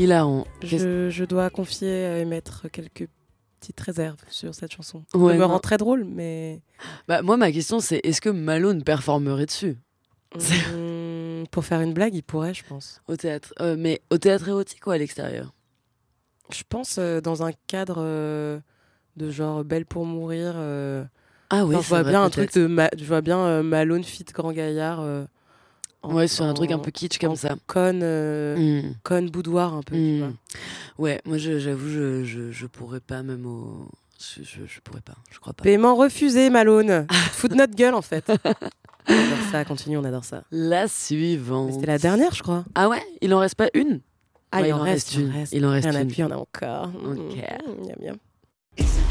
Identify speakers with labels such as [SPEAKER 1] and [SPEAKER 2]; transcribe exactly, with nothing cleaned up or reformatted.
[SPEAKER 1] Hilarant.
[SPEAKER 2] Je, je dois confier et mettre quelques petites réserves sur cette chanson.
[SPEAKER 1] Ouais,
[SPEAKER 2] Elle me
[SPEAKER 1] non.
[SPEAKER 2] rend très drôle, mais...
[SPEAKER 1] Bah, moi, ma question, c'est est-ce que Malone performerait dessus
[SPEAKER 2] Mmh, pour faire une blague, il pourrait, je pense.
[SPEAKER 1] au théâtre euh, Mais au théâtre érotique ou à l'extérieur?
[SPEAKER 2] Je pense euh, dans un cadre euh, de genre Belle pour mourir. Euh...
[SPEAKER 1] Ah oui,
[SPEAKER 2] Enfin, je
[SPEAKER 1] c'est
[SPEAKER 2] vois
[SPEAKER 1] vrai,
[SPEAKER 2] bien un
[SPEAKER 1] peut-être.
[SPEAKER 2] truc de... Ma... Je vois bien euh, Malone fit Grand Gaillard euh, en,
[SPEAKER 1] Ouais, sur un truc un
[SPEAKER 2] en,
[SPEAKER 1] peu kitsch
[SPEAKER 2] en
[SPEAKER 1] comme ça.
[SPEAKER 2] conne, euh,
[SPEAKER 1] Mm.
[SPEAKER 2] conne boudoir un peu, tu vois.
[SPEAKER 1] Mm. Ouais, moi, je- j'avoue, je, je, je pourrais pas, même au... Je, je, je pourrais pas, je crois pas.
[SPEAKER 2] Paiement refusé, Malone. Tu te fous de notre gueule, en fait. On adore ça, continue, on adore ça.
[SPEAKER 1] La
[SPEAKER 2] Mais
[SPEAKER 1] suivante.
[SPEAKER 2] c'était la dernière, je crois.
[SPEAKER 1] Ah ouais? Il en reste pas une?
[SPEAKER 2] Ah,
[SPEAKER 1] Ouais,
[SPEAKER 2] il en reste, il en
[SPEAKER 1] une.
[SPEAKER 2] reste.
[SPEAKER 1] Il en
[SPEAKER 2] Il
[SPEAKER 1] reste
[SPEAKER 2] y en a
[SPEAKER 1] une.
[SPEAKER 2] plus, il y en a encore.
[SPEAKER 1] Ok.
[SPEAKER 2] Mmh, miam, miam.
[SPEAKER 3] It's a